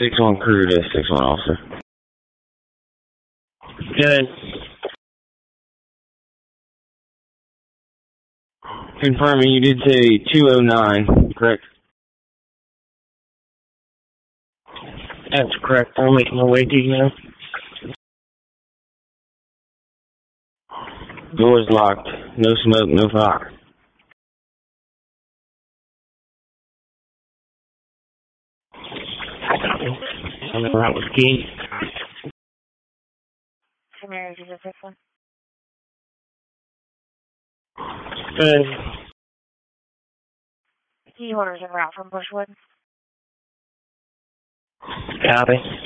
6-1 crew to 6-1 officer. Good. Confirming you did say 209, correct? That's correct. I'll make my way to you now. Doors locked. No smoke, no fire. I know that was key. American 6-1. Good. Key holders en route from Bushwood. Copy.